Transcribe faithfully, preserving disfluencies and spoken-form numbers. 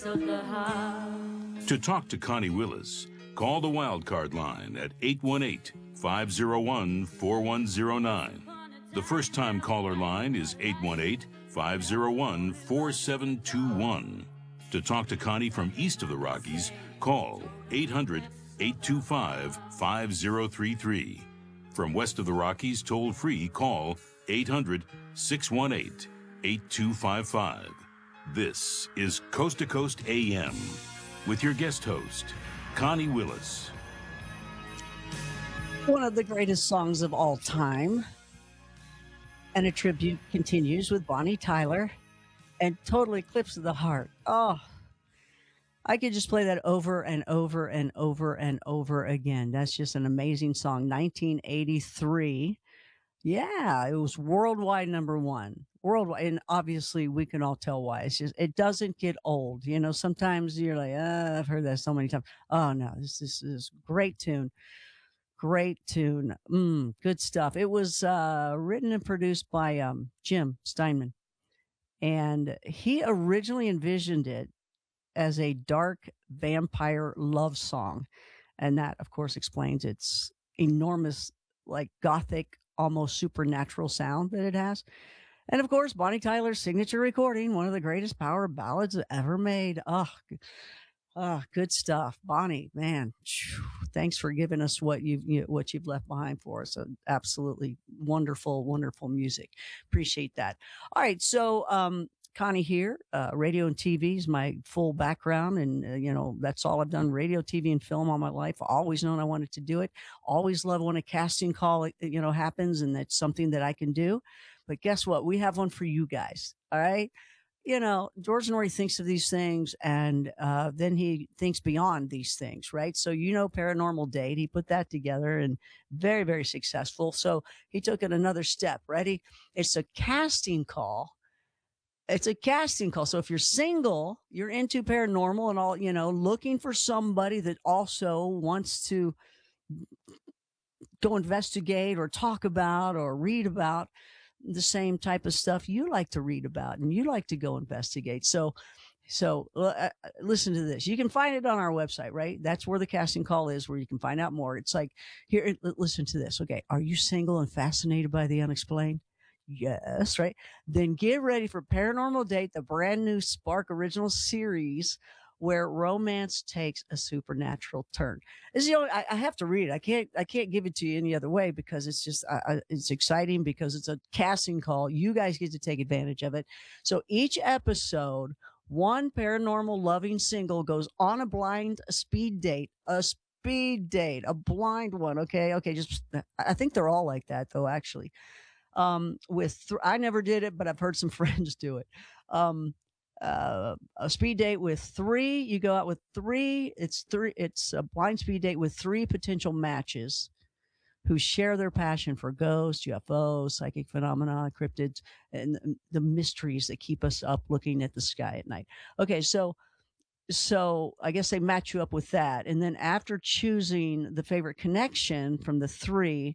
To talk to Connie Willis, call the Wildcard line at eight one eight, five oh one, four one oh nine. The first-time caller line is eight one eight, five oh one, four seven two one. To talk to Connie from east of the Rockies, call eight hundred, eight two five, five oh three three. From west of the Rockies, toll-free, call eight hundred, six one eight, eight two five five. This is Coast to Coast A M with your guest host, Connie Willis. One of the greatest songs of all time. And a tribute continues with Bonnie Tyler and Total Eclipse of the Heart. Oh, I could just play that over and over and over and over again. That's just an amazing song. nineteen eighty-three. Yeah, it was worldwide number one. Worldwide. And obviously we can all tell why. It's just, it doesn't get old. You know, sometimes you're like, ah, I've heard that so many times. Oh no, this, this is a great tune. Great tune. Mm, good stuff. It was uh, written and produced by um, Jim Steinman. And he originally envisioned it as a dark vampire love song. And that, of course, explains its enormous, like, gothic, almost supernatural sound that it has. And, of course, Bonnie Tyler's signature recording, one of the greatest power ballads ever made. Oh, oh good stuff. Bonnie, man, thanks for giving us what you've, you, what you've left behind for us. So absolutely wonderful, wonderful music. Appreciate that. All right. So, um, Connie here, uh, radio and T V is my full background. And, uh, you know, that's all I've done, radio, T V, and film all my life. Always known I wanted to do it. Always love when a casting call, you know, happens and that's something that I can do. But guess what? We have one for you guys. All right. You know, George Norrie thinks of these things and uh, then he thinks beyond these things, right? So, you know, Paranormal Date, he put that together and very, very successful. So he took it another step. Ready? It's a casting call. It's a casting call. So if you're single, you're into paranormal and all, you know, looking for somebody that also wants to go investigate or talk about or read about the same type of stuff you like to read about and you like to go investigate. So, so uh, listen to this. You can find it on our website, right? That's where the casting call is, where you can find out more. It's like, here, listen to this. Okay. Are you single and fascinated by the unexplained? Yes, right. Then get ready for Paranormal Date, the brand new Spark original series where romance takes a supernatural turn. This is the only, I, I have to read it. I can't, I can't give it to you any other way because it's just, uh, it's exciting because it's a casting call. You guys get to take advantage of it. So each episode, one paranormal loving single goes on a blind speed date, a speed date, a blind one. Okay. Okay. Just, I think they're all like that though, actually. Um, with, th- I never did it, but I've heard some friends do it. Um, uh, a speed date with three, you go out with three, it's three, it's a blind speed date with three potential matches who share their passion for ghosts, U F Os, psychic phenomena, cryptids, and the mysteries that keep us up looking at the sky at night. Okay. So, so I guess they match you up with that. And then after choosing the favorite connection from the three,